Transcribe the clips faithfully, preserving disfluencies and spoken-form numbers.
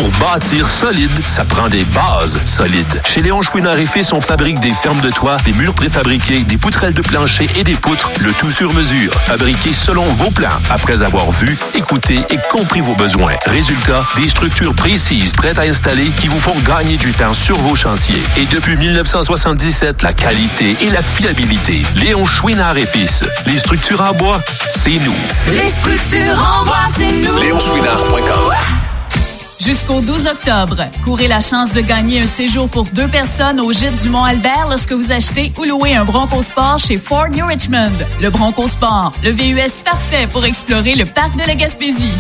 Pour bâtir solide, ça prend des bases solides. Chez Léon Chouinard et Fils, on fabrique des fermes de toit, des murs préfabriqués, des poutrelles de plancher et des poutres, le tout sur mesure, fabriqués selon vos plans, après avoir vu, écouté et compris vos besoins. Résultat, des structures précises, prêtes à installer, qui vous font gagner du temps sur vos chantiers. Et depuis dix-neuf cent soixante-dix-sept, la qualité et la fiabilité. Léon Chouinard et Fils. Les structures en bois, c'est nous. Les structures en bois, c'est nous. léon chouinard point com. Jusqu'au douze octobre, courez la chance de gagner un séjour pour deux personnes au gîte du Mont-Albert lorsque vous achetez ou louez un Bronco Sport chez Ford New Richmond. Le Bronco Sport, le V U S parfait pour explorer le parc de la Gaspésie.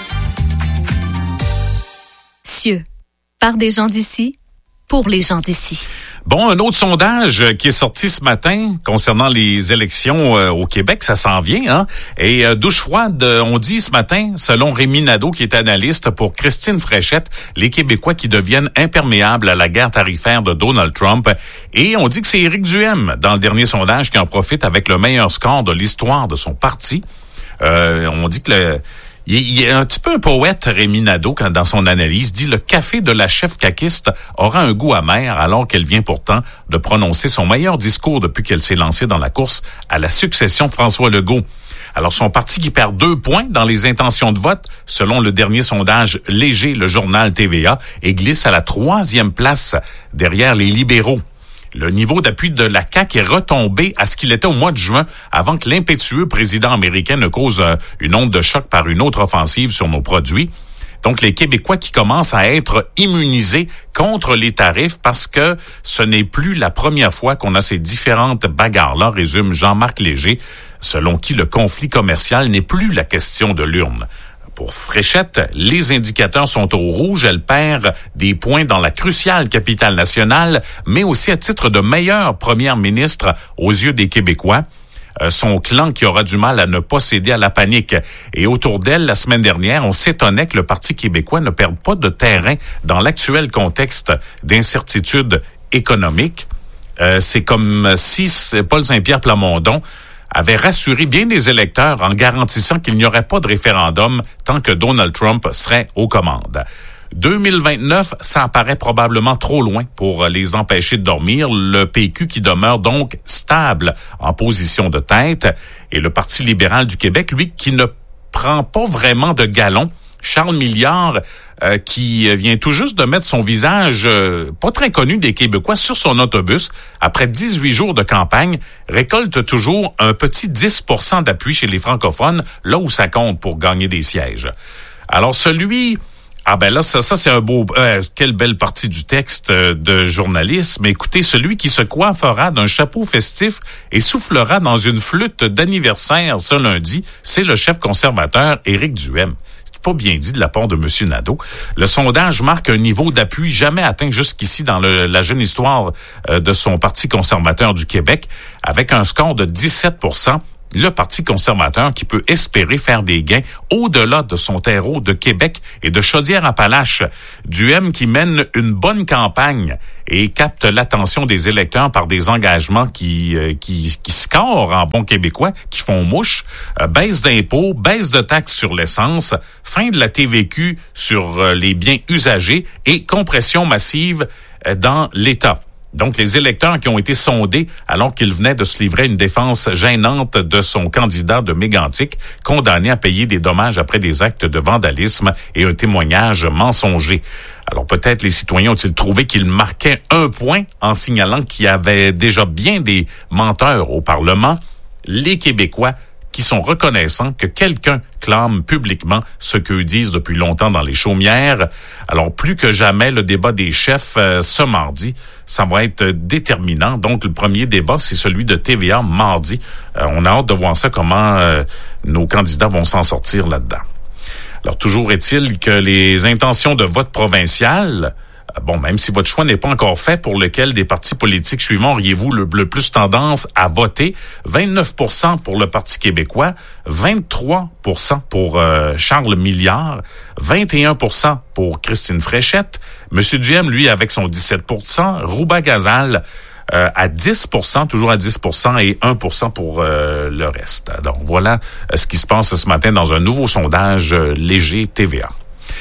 Cieux, par des gens d'ici, pour les gens d'ici. Bon, un autre sondage qui est sorti ce matin concernant les élections euh, au Québec, ça s'en vient, hein? Et euh, douche froide, on dit ce matin, selon Rémi Nadeau, qui est analyste pour Christine Fréchette, les Québécois qui deviennent imperméables à la guerre tarifaire de Donald Trump. Et on dit que c'est Éric Duhaime, dans le dernier sondage, qui en profite avec le meilleur score de l'histoire de son parti. Euh, on dit que le... Il est un petit peu un poète, Rémi Nadeau, quand dans son analyse, dit « Le café de la chef caquiste aura un goût amer alors qu'elle vient pourtant de prononcer son meilleur discours depuis qu'elle s'est lancée dans la course à la succession de François Legault. » Alors, son parti qui perd deux points dans les intentions de vote, selon le dernier sondage léger, le journal T V A, et glisse à la troisième place derrière les libéraux. Le niveau d'appui de la C A Q est retombé à ce qu'il était au mois de juin, avant que l'impétueux président américain ne cause une onde de choc par une autre offensive sur nos produits. Donc, les Québécois qui commencent à être immunisés contre les tarifs parce que ce n'est plus la première fois qu'on a ces différentes bagarres-là, résume Jean-Marc Léger, selon qui le conflit commercial n'est plus la question de l'urne. Pour Fréchette, les indicateurs sont au rouge. Elle perd des points dans la cruciale capitale nationale, mais aussi à titre de meilleure première ministre aux yeux des Québécois. Euh, son clan qui aura du mal à ne pas céder à la panique. Et autour d'elle, la semaine dernière, on s'étonnait que le Parti québécois ne perde pas de terrain dans l'actuel contexte d'incertitude économique. Euh, c'est comme si Paul Saint-Pierre Plamondon avait rassuré bien des électeurs en garantissant qu'il n'y aurait pas de référendum tant que Donald Trump serait aux commandes. deux mille vingt-neuf, ça apparaît probablement trop loin pour les empêcher de dormir. Le P Q qui demeure donc stable en position de tête et le Parti libéral du Québec, lui, qui ne prend pas vraiment de galon. Charles Milliard, euh, qui vient tout juste de mettre son visage euh, pas très connu des Québécois sur son autobus, après dix-huit jours de campagne, récolte toujours un petit dix pour cent d'appui chez les francophones, là où ça compte pour gagner des sièges. Alors celui... Ah ben là, ça, ça c'est un beau... Euh, quelle belle partie du texte euh, de journalisme. Écoutez, celui qui se coiffera d'un chapeau festif et soufflera dans une flûte d'anniversaire ce lundi, c'est le chef conservateur Éric Duhaime. Pas bien dit de la part de M. Nadeau. Le sondage marque un niveau d'appui jamais atteint jusqu'ici dans le, la jeune histoire euh, de son Parti conservateur du Québec, avec un score de dix-sept pour cent. Le Parti conservateur qui peut espérer faire des gains au-delà de son terreau de Québec et de Chaudière-Appalaches. Duhaime qui mène une bonne campagne et capte l'attention des électeurs par des engagements qui euh, qui, qui scorent en bon québécois, qui font mouche, euh, baisse d'impôts, baisse de taxes sur l'essence, fin de la T V Q sur euh, les biens usagés et compression massive euh, dans l'État. Donc, les électeurs qui ont été sondés alors qu'il venait de se livrer une défense gênante de son candidat de Mégantic, condamné à payer des dommages après des actes de vandalisme et un témoignage mensonger. Alors, peut-être les citoyens ont-ils trouvé qu'il marquait un point en signalant qu'il y avait déjà bien des menteurs au Parlement. Les Québécois qui sont reconnaissants que quelqu'un clame publiquement ce qu'eux disent depuis longtemps dans les chaumières. Alors, plus que jamais, le débat des chefs euh, ce mardi, ça va être déterminant. Donc, le premier débat, c'est celui de T V A mardi. Euh, on a hâte de voir ça, comment euh, nos candidats vont s'en sortir là-dedans. Alors, toujours est-il que les intentions de vote provincial, bon, même si votre choix n'est pas encore fait, pour lequel des partis politiques suivants auriez-vous le, le plus tendance à voter? vingt-neuf pour cent pour le Parti québécois, vingt-trois pour cent pour euh, Charles Milliard, vingt et un pour cent pour Christine Fréchette, M. Duhaime, lui, avec son dix-sept pour cent, Rouba-Gazal euh, à dix pour cent, toujours à dix pour cent, et un pour cent pour euh, le reste. Donc, voilà euh, ce qui se passe ce matin dans un nouveau sondage euh, léger T V A.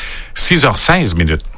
six heures seize minutes.